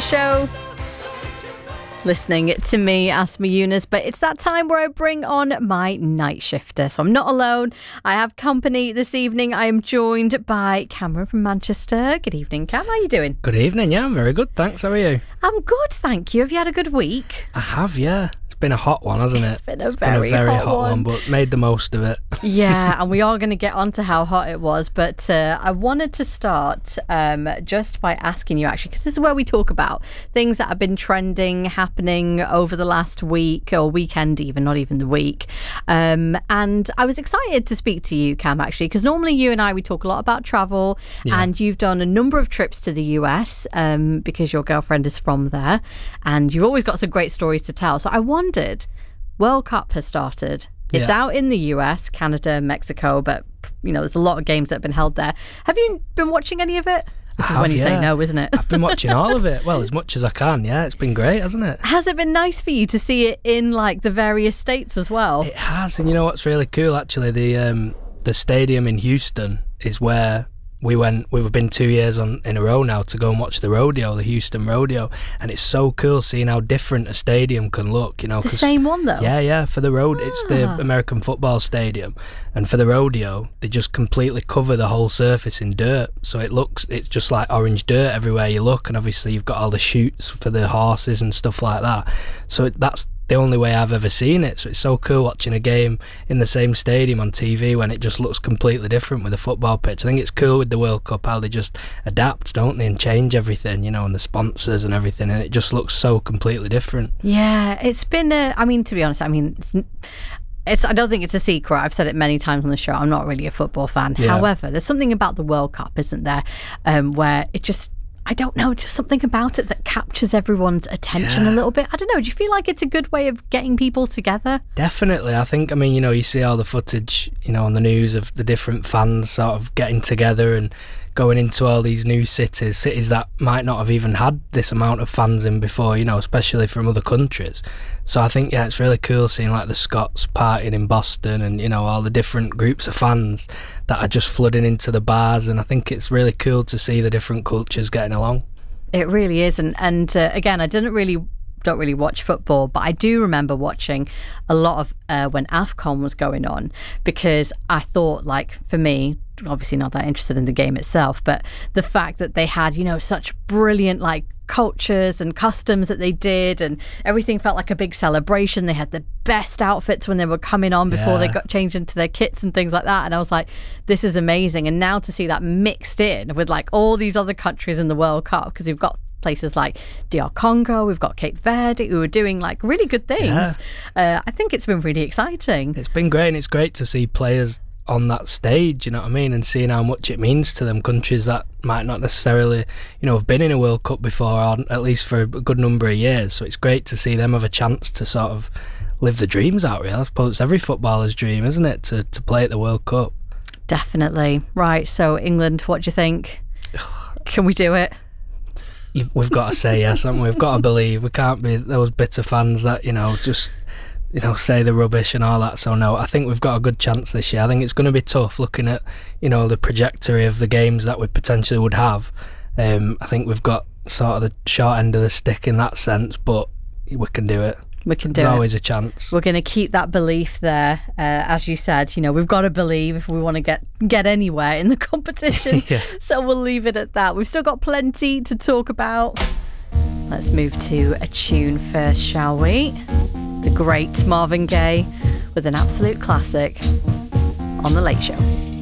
Show. Listening to me, Asma Yunus, but it's that time where I bring on my night shifter. So I'm not alone. I have company this evening. I am joined by Cameron from Manchester. Good evening, Cam. How are you doing? Good evening. Yeah, I'm very good. Thanks. How are you? I'm good, thank you. Have you had a good week? I have, yeah. It's been a hot one, hasn't it? It's been a very hot one, but made the most of it. Yeah, and we are going to get on to how hot it was, but I wanted to start just by asking you, actually, because this is where we talk about things that have been trending, happening over the last week or weekend even, not even the week. And I was excited to speak to you, Cam, actually, because normally you and I, we talk a lot about travel, and you've done a number of trips to the US because your girlfriend is from there, and you've always got some great stories to tell. So I wondered, World Cup has started. It's out in the US, Canada, Mexico, but you know, there's a lot of games that have been held there. Have you been watching any of it? This is when you say no, isn't it? I've been watching all of it. Well, as much as I can. Yeah, it's been great, hasn't it? Has it been nice for you to see it in like the various states as well? It has, and you know what's really cool? Actually, the stadium in Houston is where we went. We've been 2 years in a row now to go and watch the rodeo, the Houston Rodeo, and it's so cool seeing how different a stadium can look. You know, the same one though. Yeah. For the road, it's the American football stadium, and for the rodeo, they just completely cover the whole surface in dirt, so it's just like orange dirt everywhere you look, and obviously you've got all the chutes for the horses and stuff like that. So that's the only way I've ever seen it. So it's so cool watching a game in the same stadium on TV when it just looks completely different with a football pitch. I think it's cool with the World Cup how they just adapt, don't they, and change everything, you know, and the sponsors and everything, and it just looks so completely different. Yeah, it's been I mean, to be honest, I mean, it's I don't think it's a secret. I've said it many times on the show. I'm not really a football fan. Yeah. However, there's something about the World Cup, isn't there, where it just, I don't know, just something about it that captures everyone's attention a little bit. I don't know. Do you feel like it's a good way of getting people together? Definitely. I think, I mean, you know, you see all the footage, you know, on the news of the different fans sort of getting together and going into all these new cities that might not have even had this amount of fans in before, you know, especially from other countries. So I think, it's really cool seeing like the Scots partying in Boston and, you know, all the different groups of fans that are just flooding into the bars, and I think it's really cool to see the different cultures getting along. It really is, and again, I don't really watch football, but I do remember watching a lot of when AFCON was going on, because I thought, like, for me, obviously not that interested in the game itself, but the fact that they had, you know, such brilliant like cultures and customs that they did, and everything felt like a big celebration. They had the best outfits when they were coming on before they got changed into their kits and things like that, and I was like, this is amazing. And now to see that mixed in with like all these other countries in the World Cup, because we've got places like DR Congo, we've got Cape Verde, who are doing like really good things. I think it's been really exciting. It's been great, and it's great to see players on that stage, you know what I mean, and seeing how much it means to them, countries that might not necessarily, you know, have been in a World Cup before, or at least for a good number of years. So it's great to see them have a chance to sort of live the dreams out, really. I suppose it's every footballer's dream, isn't it, to play at the World Cup. Definitely. Right, so England, what do you think? Can we do it? We've got to say yes, haven't we? We've got to believe. We can't be those bitter fans that, you know, just, you know, say the rubbish and all that. So no, I think we've got a good chance this year. I think it's going to be tough looking at, you know, the trajectory of the games that we potentially would have. I think we've got sort of the short end of the stick in that sense, but we can do it. We can do it. There's always a chance. We're going to keep that belief there. As you said, you know, we've got to believe if we want to get anywhere in the competition. So we'll leave it at that. We've still got plenty to talk about. Let's move to a tune first, shall we? The great Marvin Gaye with an absolute classic on The Late Show.